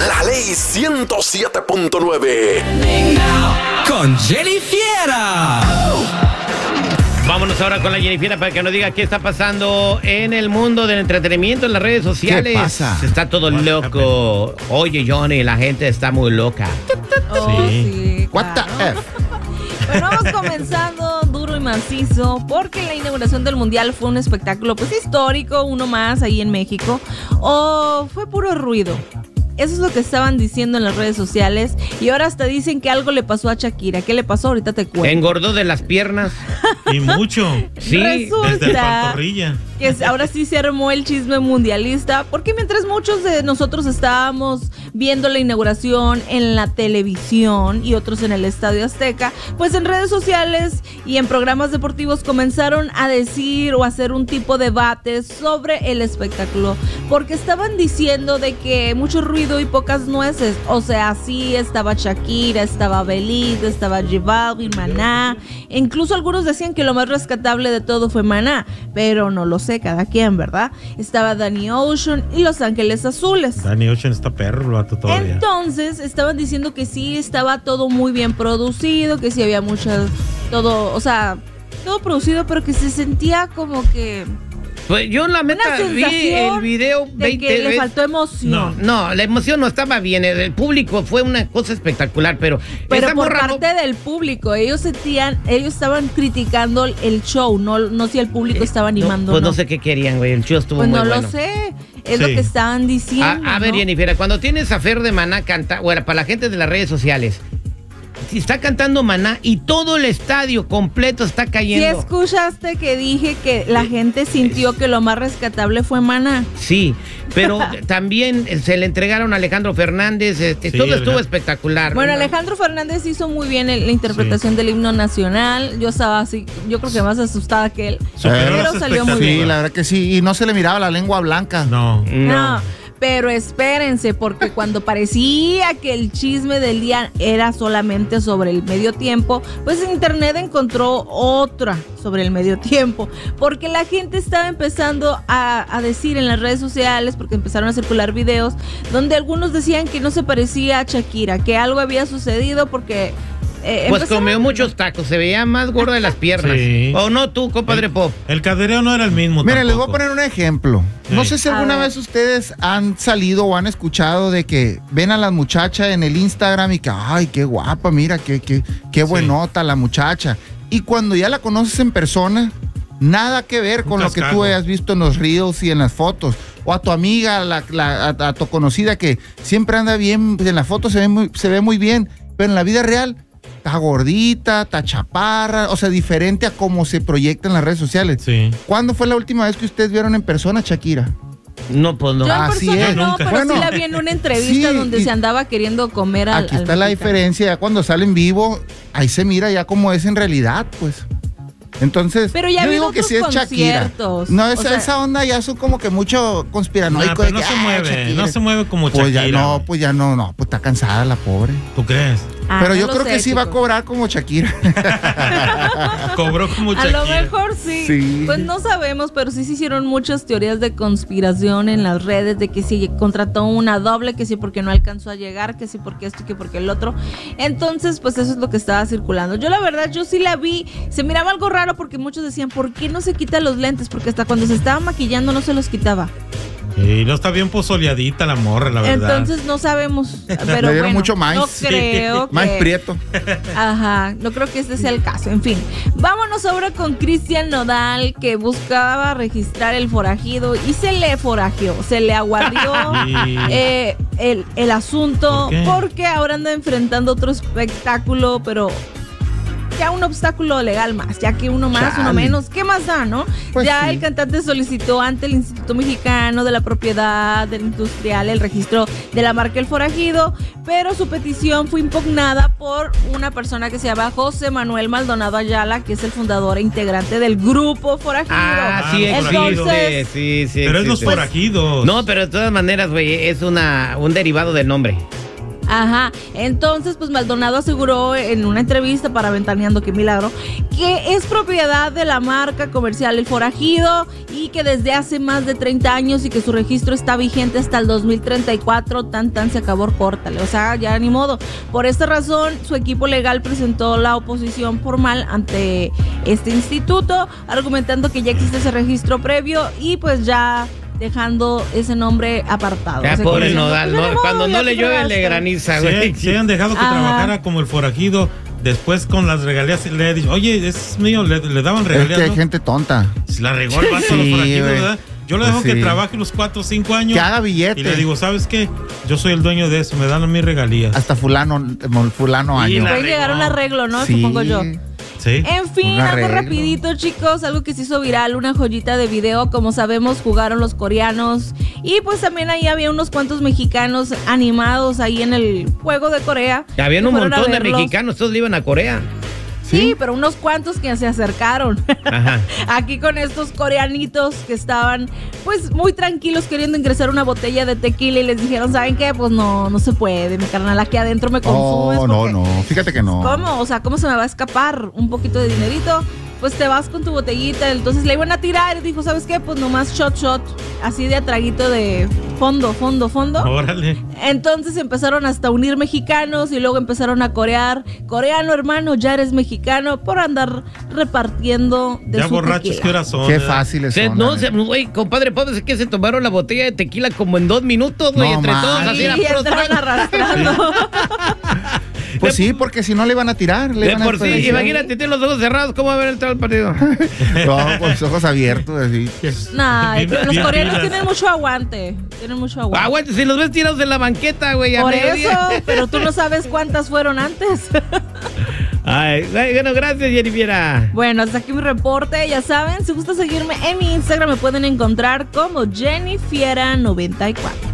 La Ley 107.9. Con Jenny Fiera. Vámonos ahora con la Jennifer para que nos diga qué está pasando en el mundo del entretenimiento en las redes sociales. ¿Qué pasa? Está todo loco. Oye, Johnny, la gente está muy loca. Sí, What the claro. F? Bueno, vamos comenzando duro y macizo, porque la inauguración del Mundial fue un espectáculo pues histórico, uno más ahí en México, o fue puro ruido. Eso es lo que estaban diciendo en las redes sociales. Y ahora hasta dicen que algo le pasó a Shakira. ¿Qué le pasó? Ahorita te cuento. Engordó de las piernas. Y mucho. Sí. Desde Resulta pantorrilla. que ahora sí se armó el chisme mundialista, porque mientras muchos de nosotros estábamos viendo la inauguración en la televisión y otros en el Estadio Azteca, pues en redes sociales y en programas deportivos comenzaron a decir o hacer un tipo de debate sobre el espectáculo, porque estaban diciendo de que mucho ruido y pocas nueces. O sea, sí estaba Shakira, estaba Belinda, estaba J Balvin, Maná. Incluso algunos decían que lo más rescatable de todo fue Maná, pero no lo sé, cada quien, ¿verdad? Estaba Danny Ocean y Los Ángeles Azules. Danny Ocean está perro, el vato todavía. Entonces estaban diciendo que sí estaba todo muy bien producido, que sí había todo, o sea, todo producido, pero que se sentía como que Pues yo la una neta vi sensación el video de 20 que le veces. faltó emoción. No, la emoción no estaba bien. El público fue una cosa espectacular, pero Pero esa por morra no- parte del público, ellos estaban criticando el show, no si el público estaba animando. Pues no sé qué querían, güey. El show estuvo Pues muy no bueno. lo sé, es Sí. lo que estaban diciendo. A ver, ¿no? Jennifer, cuando tienes a Fer de Maná canta, bueno, para la gente de las redes sociales, si está cantando Maná y todo el estadio completo está Si cayendo. escuchaste que dije que la gente sintió que lo más rescatable fue Maná. Sí, pero también se le entregaron a Alejandro Fernández, todo estuvo espectacular. Bueno, Alejandro Fernández hizo muy bien la interpretación del himno nacional. Yo estaba así, yo creo que más asustada que él. Superó Pero las salió muy Sí, bien. la verdad que sí. Y no se le miraba la lengua blanca. No. No, pero espérense, porque cuando parecía que el chisme del día era solamente sobre el medio tiempo, pues en internet encontró otra sobre el medio tiempo, porque la gente estaba empezando a decir en las redes sociales, porque empezaron a circular videos, donde algunos decían que no se parecía a Shakira, que algo había sucedido porque... Pues comió muchos tacos, se veía más gordo de las piernas. Sí. ¿O no tú, compadre Pop? El cadereo no era el mismo. Miren, les voy a tampoco. poner un ejemplo. No Sí. sé si A alguna ver. vez ustedes han salido o han escuchado de que ven a la muchacha en el Instagram y que, ay, qué guapa, mira, qué buenota la muchacha. Y cuando ya la conoces en persona, nada que ver con lo que tú cascajo. hayas visto en los reels y en las fotos. O a tu amiga, a tu conocida que siempre anda bien, en la foto se ve muy bien, pero en la vida real está gordita, está chaparra, o sea, diferente a cómo se proyecta en las redes sociales. Sí. ¿Cuándo fue la última vez que ustedes vieron en persona a Shakira? No, pues no. Yo en Así persona es. no, Nunca. pero Bueno, sí la vi en una entrevista sí, donde y- se andaba queriendo comer al Aquí está la mexicano. diferencia, ya cuando sale en vivo, ahí se mira ya cómo es en realidad, pues. Entonces, Pero ya yo vi digo otros que sí es Shakira. conciertos. No, O sea, esa onda ya son como que mucho No, conspiranoico. pero de no que, se "Ah, mueve, Shakira". no se mueve como Pues Shakira. ya no, güey. pues ya no, pues está cansada la pobre. ¿Tú crees? Pero no yo lo creo sé, que sí va a chicos. cobrar como Shakira. Cobró como A Shakira. lo mejor sí. Sí. Pues no sabemos, pero sí se hicieron muchas teorías de conspiración en las redes, de que si contrató una doble, que sí porque no alcanzó a llegar, que sí porque esto, que porque el otro. Entonces, pues eso es lo que estaba circulando. Yo la verdad, yo sí la vi, se miraba algo raro porque muchos decían, ¿por qué no se quita los lentes? Porque hasta cuando se estaba maquillando no se los quitaba. Y no está bien pozoleadita la morra, la verdad. Entonces no sabemos, pero Le dieron bueno, mucho maíz. no creo que... Más prieto. Ajá, no creo que este sea el caso. En fin, vámonos ahora con Cristian Nodal, que buscaba registrar el forajido y se le forajió, se le aguardió Sí. el asunto, ¿Por qué? porque ahora anda enfrentando otro espectáculo, pero ya un obstáculo legal más, ya que uno más, Chale. uno menos, ¿qué más da, no? Pues ya sí. el cantante solicitó ante el Instituto Mexicano de la Propiedad del Industrial el registro de la marca El Forajido, pero su petición fue impugnada por una persona que se llama José Manuel Maldonado Ayala, que es el fundador e integrante del Grupo Forajido. Ah, sí Entonces, existe, sí. Pero es los existe. forajidos. No, pero de todas maneras, güey, es un derivado del nombre. Ajá, entonces pues Maldonado aseguró en una entrevista para Ventaneando, qué milagro, que es propiedad de la marca comercial El Forajido y que desde hace más de 30 años y que su registro está vigente hasta el 2034, tan se acabó, córtale, o sea, ya ni modo. Por esta razón, su equipo legal presentó la oposición formal ante este instituto, argumentando que ya existe ese registro previo y pues ya dejando ese nombre apartado. Ya, o sea, pobre que Nodal, pues, no, modo, cuando ya no le te llueve fregaste. le graniza, güey. Si hayan dejado que Ajá. trabajara como el forajido, después con las regalías le he dicho, oye, es mío, le daban Es regalías. que hay ¿no? gente tonta. Se la regó el vato a Sí, los forajidos, güey. ¿verdad? Yo le Pues dejo que sí. trabaje los 4 o 5 años. Que haga billete. Y le digo, ¿sabes qué? Yo soy el dueño de eso, me dan mis regalías. Hasta fulano Y año. la Puede llegar a un arreglo, ¿no? Sí. Supongo yo. Sí. En fin, Un algo arreglo. rapidito, chicos, algo que se hizo viral, una joyita de video, como sabemos, jugaron los coreanos y pues también ahí había unos cuantos mexicanos animados ahí en el juego de Corea. Habían que un fueron a montón de verlos. mexicanos, todos le iban a Corea. Sí, pero unos cuantos que se acercaron. Ajá. Aquí con estos coreanitos que estaban pues muy tranquilos queriendo ingresar una botella de tequila y les dijeron, ¿saben qué? Pues no se puede, mi carnal, aquí adentro me consumes. Oh, no, porque- no. Fíjate que no. ¿Cómo? O sea, ¿cómo se me va a escapar un poquito de dinerito? Pues te vas con tu botellita. Entonces le iban a tirar y dijo, ¿sabes qué? Pues nomás shot, así de a traguito de fondo. Órale. Entonces empezaron hasta a unir mexicanos y luego empezaron a corear. Coreano, hermano, ya eres mexicano por andar repartiendo de Ya su borrachos, tequila. ¿qué horas son? Qué ¿verdad? fáciles son. No, la neta. güey, compadre, puede ser que se tomaron la botella de tequila como en 2 minutos, güey, No, entre man. todos, así Y era puro entraron trago. arrastrando. Pues sí, porque si no le iban a tirar. Le De iban a por sí, desperdiciar. imagínate, tiene los ojos cerrados, ¿cómo va a haber entrado el partido? No, con los ojos abiertos, así. Nah, Bien- los bien coreanos pilas. tienen mucho aguante. Aguante, si los ves tirados en la banqueta, güey, a Por mediodía. eso, pero tú no sabes cuántas fueron antes. Ay, bueno, gracias, Jennifer. Bueno, hasta aquí mi reporte. Ya saben, si gusta seguirme en mi Instagram, me pueden encontrar como Jennifiera94.